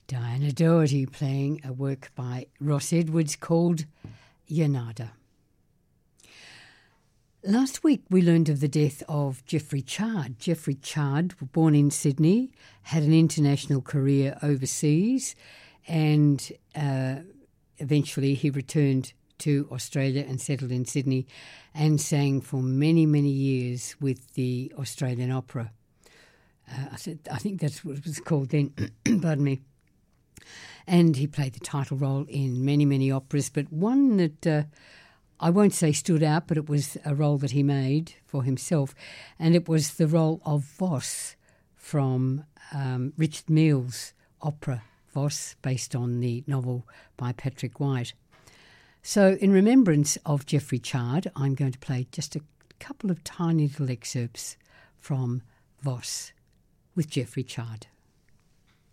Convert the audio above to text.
Diana Doherty playing a work by Ross Edwards called Yanada. Last week we learned of the death of Geoffrey Chard. Geoffrey Chard, born in Sydney, had an international career overseas, and eventually he returned to Australia and settled in Sydney and sang for many, many years with the Australian Opera. I think that's what it was called then, pardon me. And he played the title role in many, many operas, but one that I won't say stood out, but it was a role that he made for himself, and it was the role of Voss from Richard Meal's opera Voss, based on the novel by Patrick White. So in remembrance of Geoffrey Chard, I'm going to play just a couple of tiny little excerpts from Voss with Geoffrey Chard.